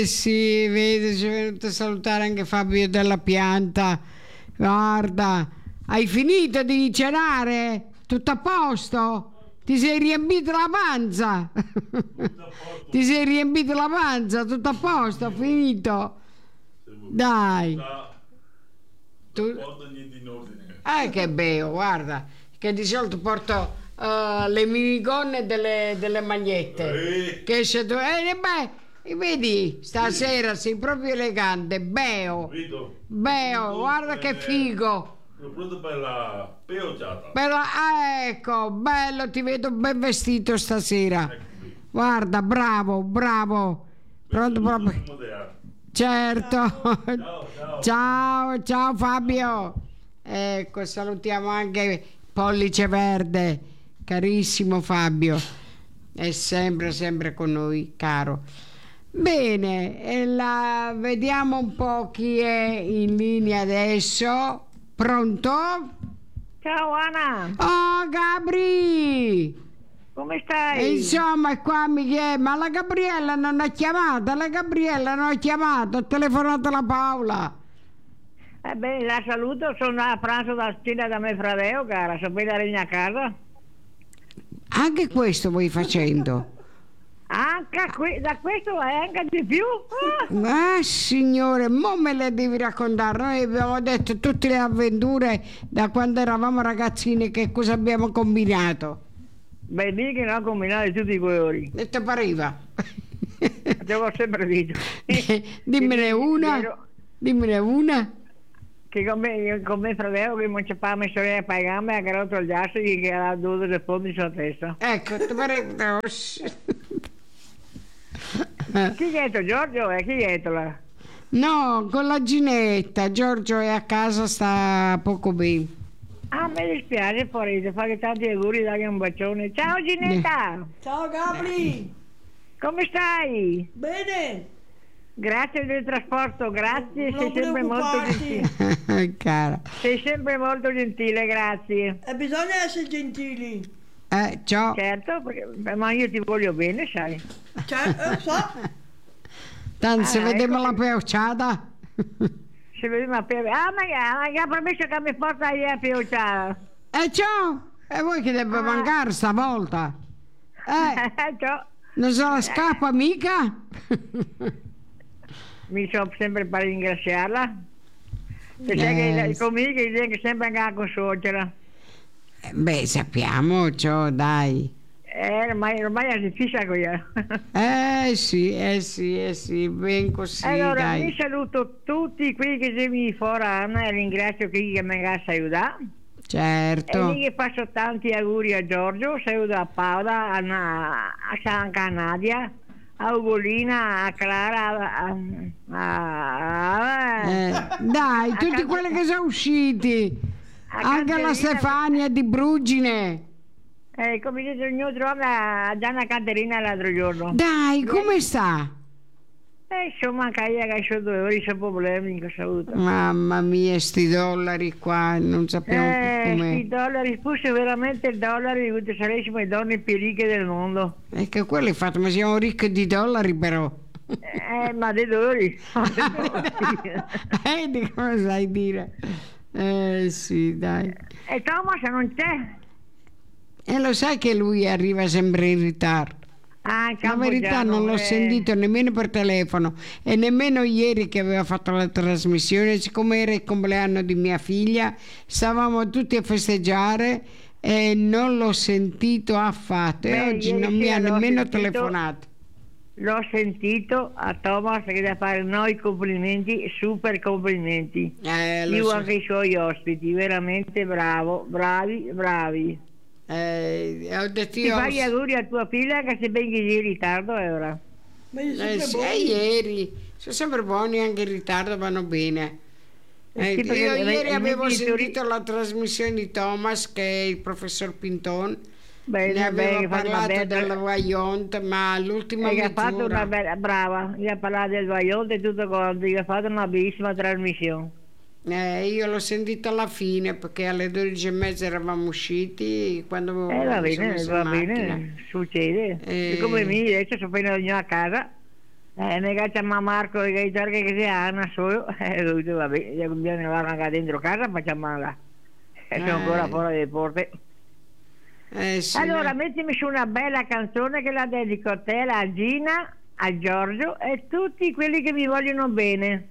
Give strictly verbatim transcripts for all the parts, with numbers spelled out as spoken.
Sì, vedi, ci è venuto a salutare anche Fabio della Pianta. Guarda, hai finito di cenare? Tutto a posto? Ti sei riempito la panza? Ti sei riempito la panza? Tutto a posto? Ho finito? Dai. Tu... Eh, che bello, guarda, che di solito porto uh, le minigonne delle, delle magliette. Che se tu... Eh, beh, vedi, stasera sei proprio elegante, beo. Beo, guarda che figo. Pronto per la peociata. Per la... ah, ecco, bello, ti vedo ben vestito stasera. Guarda, bravo, bravo. Pronto proprio. Certo. Ciao, ciao. Ciao, ciao Fabio. Ecco, salutiamo anche Pollice Verde, carissimo Fabio. È sempre, sempre con noi, caro. Bene, e la... vediamo un po' chi è in linea adesso. Pronto? Ciao Anna. Oh Gabri! Come stai? E insomma, qua mi chiede, ma la Gabriella non ha chiamato, la Gabriella non ha chiamato, ha telefonato la Paola. Eh beh, la saluto, sono a pranzo da cena da mio fratello, cara, sapete venire a casa? Anche questo voi facendo? Anche que- da questo e anche di più? Ah. ah signore, mo me le devi raccontare. Noi abbiamo detto tutte le avventure da quando eravamo ragazzini, che cosa abbiamo combinato. Beh, di che non ho combinato tutti quei ori. E te pareva? Te l'ho sempre detto. Dimmene una, dimmene una. Che con me, con mio fratello che non c'è pas mia sorella a pagarmi, ha agarrato il gas e che ha dato dei fondi sulla testa. Ecco, te pareva. Chi è detto Giorgio? Eh, chi è detto là? No, con la Ginetta. Giorgio è a casa, sta poco bene. Ah, mi dispiace, Parete, fare tanti auguri, dai un bacione. Ciao Ginetta! Ciao Gabri! Come stai? Bene! Grazie del trasporto, grazie, non sei sempre molto gentile. Cara. Sei sempre molto gentile, grazie. E bisogna essere gentili. Eh, ciao. Certo, perché, ma io ti voglio bene, sai. Certo, so. Tanto Ah, se vediamo ecco la che... peociata. Se vediamo la peociata. Ah, ma mi ha promesso che mi porta via la peociata. E ciao! E voi che deve ah. mancare stavolta? Eh, ciao. Non se la scappa mica? Mi sono sempre per ringraziarla. Se eh, sai che conmigo che viene sempre andare con suocera. Beh, sappiamo ciò, dai. Eh, ormai, ormai è difficile qui. Eh sì, eh sì, eh sì, ben così, allora, dai. mi saluto tutti quelli che sono venuti fuori, Anna, e ringrazio chi che mi ha aiutato. Certo. E lì che faccio tanti auguri a Giorgio, saluto a Paola, a, Na, a Sanca, a Nadia, a Ugolina, a Clara, a... a, a eh, dai, tutti Can... quelli che sono usciti, anche la Stefania di Brugine. Eh, come dice il mio trovo a Gianna Caterina l'altro giorno. Dai, come sta? Eh, insomma, che ho due ore, c'è problemi in saluto. Mamma mia, sti dollari qua, non sappiamo eh, più com'è. Sti dollari, fosse veramente il dollaro di cui saremo le donne più ricche del mondo. E che quello è fatto, ma siamo ricchi di dollari però. Eh, ma dei dollari. eh, di cosa sai dire? Eh, sì, dai. E Thomas non c'è? E lo sai che lui arriva sempre in ritardo. Ah, la verità non l'ho eh... sentito nemmeno per telefono e nemmeno ieri che aveva fatto la trasmissione, siccome era il compleanno di mia figlia, stavamo tutti a festeggiare e non l'ho sentito affatto. Beh, e oggi non mi ha nemmeno sentito, telefonato. L'ho sentito a Thomas che da fare noi complimenti, super complimenti. Eh, io so. anche i suoi ospiti, veramente bravo, bravi, bravi. Eh, ho detto ti io... fai gli auguri a tua figlia che sei ben che in ritardo è ora. Eh, sì, eh, ieri sono sempre buoni, anche in ritardo vanno bene. Eh, sì, io ieri avevo sentito la trasmissione di Thomas, che è il professor Pinton. Bene, ne aveva bene, parlato bella... del Vaillant, ma l'ultima e mezz'ora... ha fatto una bella, brava, gli ha parlato del Vaillant e tutto quanto, gli ha fatto una bellissima trasmissione. Eh, io l'ho sentito alla fine perché alle dodici e mezza eravamo usciti quando eh, va bene, va bene, succede. Eh, e come mi adesso sono appena venuto a casa. Eh, mi chiama Marco che cerca che sia Anna solo, e lui dice vabbè, io viene là dentro casa facciamo là. E sono ancora Eh. fuori le porte. Eh, sì, Allora, eh. mettimi su una bella canzone che la dedico a te, a Gina, a Giorgio e tutti quelli che mi vogliono bene.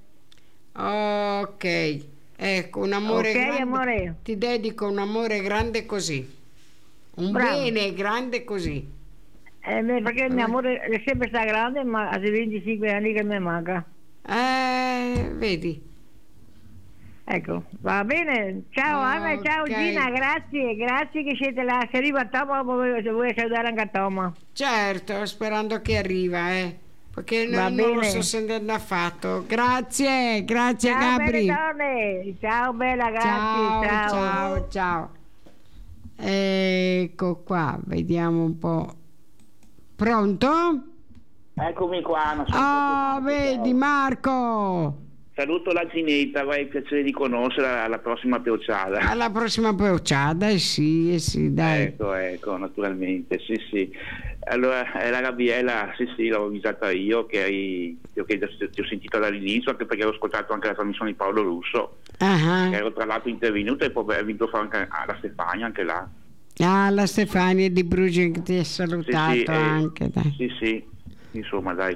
Ok, ecco, un amore Ok, grande. amore? Ti dedico un amore grande così. Un Bravo. bene grande così. Eh, me- perché il mio amore è sempre sta grande, ma ha venticinque anni che mi manca. Eh, vedi. Ecco, va bene. Ciao Anna e ciao Ok. Gina, grazie, grazie che siete là. Se arriva Toma, vuoi vuoi salutare anche a Toma. Certo, sperando che arriva, eh. Perché Va non, non lo bene. sto sentendo affatto. Grazie, grazie Ciao Gabri. belle donne, ciao bella, grazie, Ciao, ciao. ciao, ciao. Ecco qua, vediamo un po'. Pronto? Eccomi qua, non so Oh, proprio- vedi Marco. Saluto la Ginetta, avrei piacere di conoscerla alla prossima peuciada. Alla prossima peuciada, eh sì, eh sì, dai. Ecco, ecco, naturalmente, sì, sì. Allora, eh, la Gabriella, sì, sì, l'ho avvisata io, che eri, io che ti ho sentito dall'inizio, anche perché ho ascoltato anche la trasmissione di Paolo Russo, Ah, che ero tra l'altro intervenuto e poi ha vinto anche alla Stefania, anche là. ah, la Stefania di Brugi che ti ha Sì, salutato sì, eh, anche, dai. sì, sì, insomma, dai.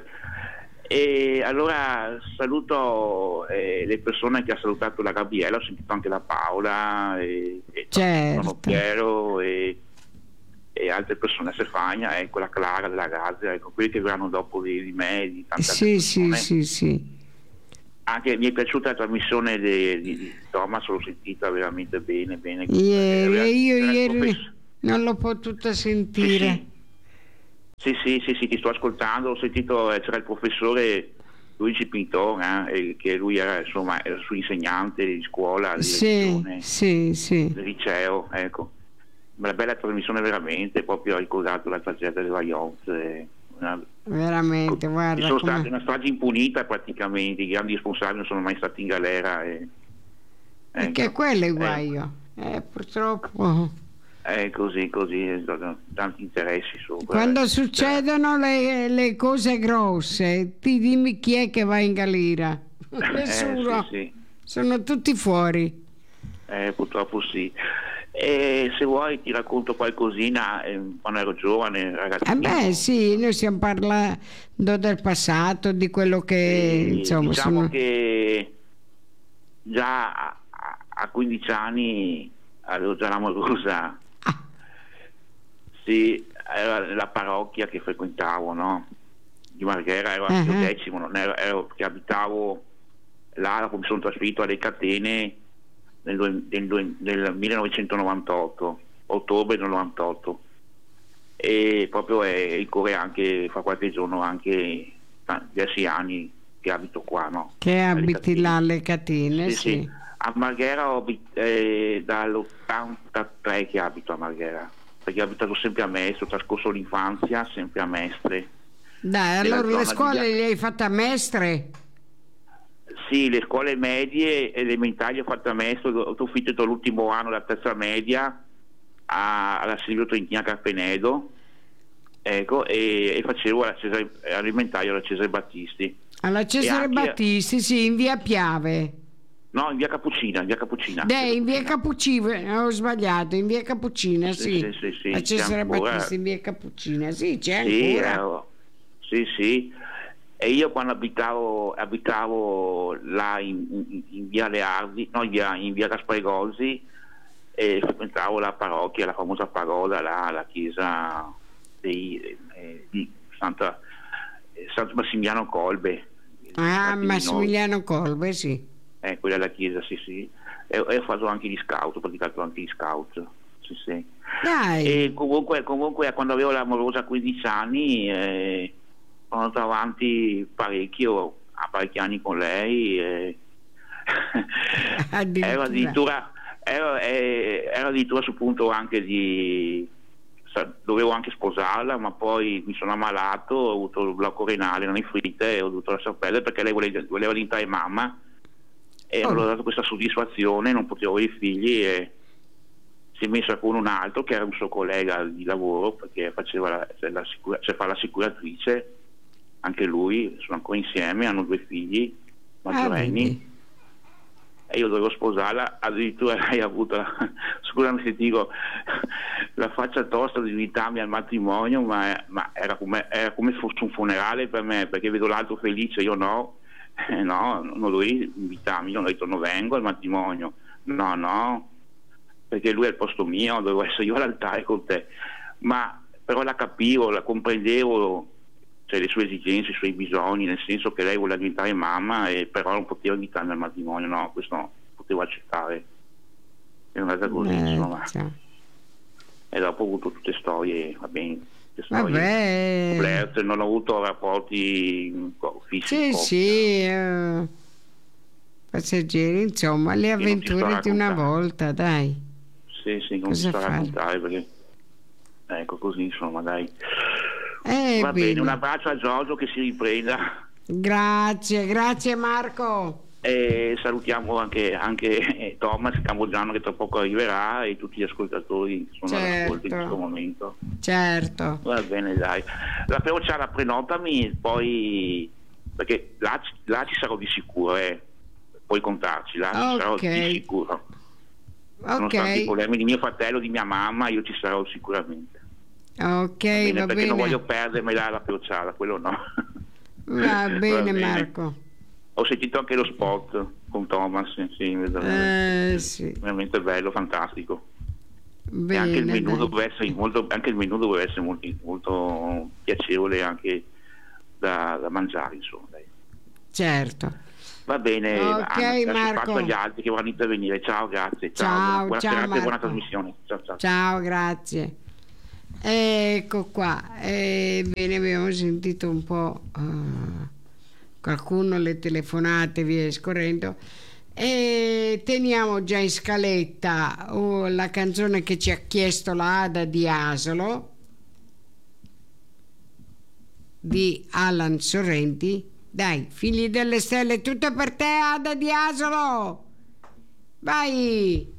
E allora saluto eh, le persone che ha salutato la Gabriella, ho sentito anche la Paola, e, e Certo. sono Piero e, e altre persone, Stefania, ecco, la Clara della Grazia, ecco, quelli che verranno dopo di, di me, di tante altre Sì, sì, persone. sì, sì. Anche mi è piaciuta la trasmissione di, di, di Thomas, l'ho sentita veramente bene, bene. Ieri, Era- io era il ieri professore. non l'ho potuta sentire. Sì, sì, sì, sì, ti sto ascoltando, ho sentito, eh, c'era il professore Luigi Pintor, eh, che lui era, insomma, era suo insegnante di scuola, di Sì, lezione, sì, sì. del liceo, ecco. Una bella trasmissione veramente, proprio ha ricordato la tragedia del Vajont. eh, una- Veramente, Ci guarda sono come... state una strage impunita praticamente, i grandi responsabili non sono mai stati in galera. E, Perché ecco, quello è il eh, guaio. Eh, purtroppo... È così, così, eh, tanti interessi sopra. Quando eh. succedono le, le cose grosse, ti dimmi chi è che va in galera. Eh, Nessuno. sì, sì. Sono tutti fuori. Eh, purtroppo sì. E se vuoi ti racconto qualcosina, eh, quando ero giovane, Eh ragazzino. beh, sì, noi stiamo parlando del passato, di quello che, E insomma, diciamo sono... che già a, a- a quindici anni avevo già l'amorosa. Ah, Sì, era la parrocchia che frequentavo, no? Di Marghera, ero al Uh-huh. decimo, non ero, ero che abitavo là, poi mi sono trasferito alle Catene nel, due- nel due- nel millenovecentonovantotto, ottobre del novantotto, e proprio è, ricorre anche, fra qualche giorno, anche ta- diversi anni che abito qua, no? che Alle abiti Catene. là alle catene, Sì, sì. sì. A Marghera ho abit- eh, dall'ottantatré che abito a Marghera, perché ho abitato sempre a Mestre, ho trascorso l'infanzia sempre a Mestre. Dai, Nella allora zona le di scuole via- le hai fatte a Mestre? Sì, le scuole medie, elementari ho fatto a Mestre, ho ho finito l'ultimo anno della terza media a- alla Silvio Trentina Carpenedo, ecco, e, e facevo alla Cesare, alimentario alla Cesare Battisti. Alla Cesare anche- Battisti, sì, in via Piave. No, in via Cappuccina, in via Cappuccina. Dai, in via Cappuccina, ho sbagliato, in via Cappuccina, sì. Sì, sì, sì, sì, La c'è Cesare ancora. Battisti in via Cappuccina, sì, c'è Sì, ancora. ero- sì, sì. E io quando abitavo, abitavo là in, in- in via Leardi, no, in via, in via Gaspare Gozzi, e frequentavo la parrocchia, la famosa parola, là, la chiesa dei, eh, di Santa, eh, Santo Massimiliano Colbe. Ah, Infatti, Massimiliano Colbe, sì. Eh, quella è la chiesa, sì, sì. E, e ho fatto anche gli scout, ho praticato anche gli scout, sì, sì. Dai, E comunque, comunque quando avevo l'amorosa a quindici anni, eh, sono andato avanti parecchio, a parecchi anni con lei. eh. addirittura. ero, addirittura, ero, eh, ero addirittura sul punto anche di... sa- dovevo anche sposarla, ma poi mi sono ammalato, ho avuto il blocco renale, non nefrite, e ho dovuto lasciar perdere perché lei voleva, voleva diventare mamma, e Oh. non ho dato questa soddisfazione, non potevo avere figli, e si è messa con un altro che era un suo collega di lavoro, perché faceva la, cioè, la sicura- cioè fa l'assicuratrice, anche lui, sono ancora insieme, hanno due figli maggiorenni. Ah, vedi. E io dovevo sposarla, addirittura lei ha avuto, la, scusami se dico, la faccia tosta di invitarmi al matrimonio, ma, ma era, come, era come fosse un funerale per me, perché vedo l'altro felice, io no, eh, no, non dovevi invitarmi, io ho detto non vengo al matrimonio, no, no, perché lui è il posto mio, dovevo essere io all'altare con te, ma però la capivo, la comprendevo, cioè le sue esigenze, i suoi bisogni, nel senso che lei voleva diventare mamma e però non poteva invitarmi al matrimonio, no, questo no, potevo accettare. È andata così, Eh, insomma. già. E dopo ho avuto tutte storie, va bene, tutte storie Vabbè. complesse, non ho avuto rapporti mm, fissi. Sì, in coppia. sì, eh, passeggeri, insomma, le Io non ti sto avventure a di una raccontare. volta, dai. Sì, sì, non Cosa ti so fare? raccontare perché ecco così, insomma, dai. Eh, Va bene, bene. un abbraccio a Giorgio che si riprenda. Grazie, grazie Marco. E salutiamo anche, anche eh, Thomas Cambogiano che tra poco arriverà e tutti gli ascoltatori che sono all'ascolto in Certo. questo momento. Certo. Va bene, dai. La Peociara prenotami, poi perché là, ci- là ci sarò di sicuro, eh. Puoi contarci, là ci sarò Ok. di sicuro. Nonostante i Ok, problemi di mio fratello, di mia mamma, io ci sarò sicuramente. ok, Va bene, va perché non voglio bene. perdermi là la Peociara, quello no. Va bene Marco. Ho sentito anche lo spot con Thomas, sì, Eh sì, veramente bello, fantastico. E anche il bene, menù dai. doveva essere molto, anche il menù doveva essere molto, molto piacevole anche da, da mangiare, insomma. Dai. Certo. Va bene, Ok, Anna, adesso Marco. passo agli altri che vorranno intervenire. Ciao, grazie. Ciao, Ciao, buona ciao, serata e buona Marco. trasmissione. Ciao, ciao. Ciao, grazie. Ecco qua. Eh, bene, abbiamo sentito un po' eh, qualcuno, le telefonate, via scorrendo. E teniamo già in scaletta oh, la canzone che ci ha chiesto la Ada di Asolo di Alan Sorrenti. Dai, figli delle stelle, tutto per te, Ada di Asolo. Vai.